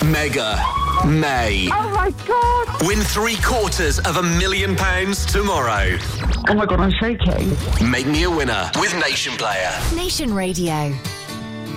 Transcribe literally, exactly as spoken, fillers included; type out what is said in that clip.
Mega May. Oh my God! Win three quarters of a million pounds tomorrow. Oh my God, I'm shaking. Make me a winner with Nation Player. Nation Radio.